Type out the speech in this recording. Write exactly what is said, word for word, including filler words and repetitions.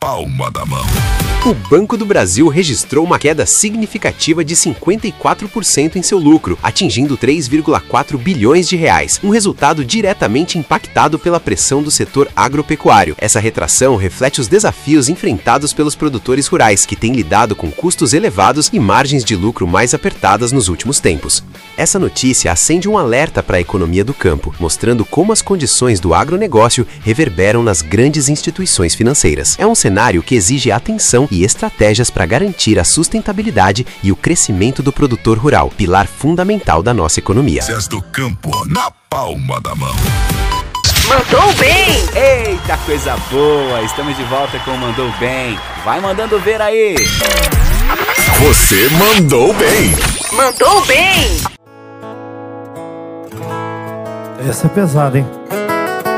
palma da mão. O Banco do Brasil registrou uma queda significativa de cinquenta e quatro por cento em seu lucro, atingindo três vírgula quatro bilhões de reais, um resultado diretamente impactado pela pressão do setor agropecuário. Essa retração reflete os desafios enfrentados pelos produtores rurais, que têm lidado com custos elevados e margens de lucro mais apertadas nos últimos tempos. Essa notícia acende um alerta para a economia do campo, mostrando como as condições do agronegócio reverberam nas grandes instituições financeiras. É um cenário que exige atenção e estratégias para garantir a sustentabilidade e o crescimento do produtor rural, pilar fundamental da nossa economia. Notícias do campo na palma da mão. Mandou bem! Eita, coisa boa! Estamos de volta com o Mandou Bem. Vai mandando ver aí! Você mandou bem! Mandou bem! Essa é pesada, hein?